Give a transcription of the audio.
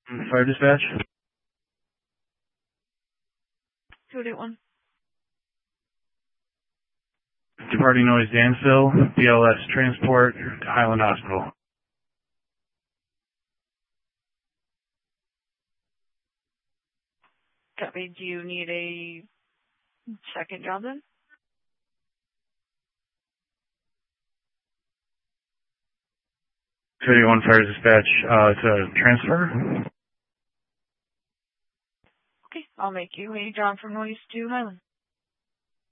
Fire dispatch. 281. Departing noise Dansville, BLS transport to Highland Hospital. Copy. Do you need a second job then? 281 fire dispatch, it's a transfer. Okay, I'll make you a job from noise to Highland.